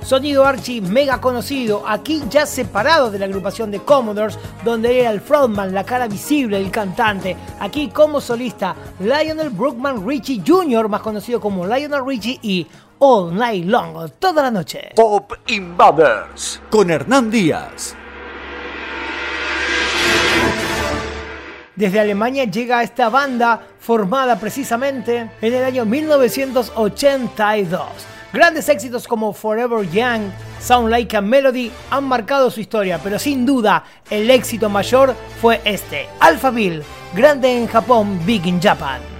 Sonido archi mega conocido, aquí ya separado de la agrupación de Commodores, donde era el frontman, la cara visible del cantante. Aquí como solista, Lionel Brookman Richie Jr., más conocido como Lionel Richie, y All Night Long, toda la noche. Pop Invaders con Hernán Díaz. Desde Alemania llega esta banda formada precisamente en el año 1982. Grandes éxitos como Forever Young, Sound Like a Melody han marcado su historia, pero sin duda el éxito mayor fue este, Alphaville, grande en Japón, big in Japan.